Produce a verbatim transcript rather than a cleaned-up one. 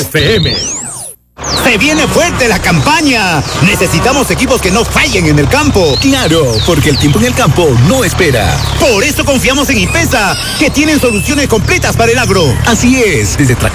F M. ¡Se viene fuerte la campaña! Necesitamos equipos que no fallen en el campo. Claro, porque el tiempo en el campo no espera. Por eso confiamos en IPESA, que tienen soluciones completas para el agro. Así es, desde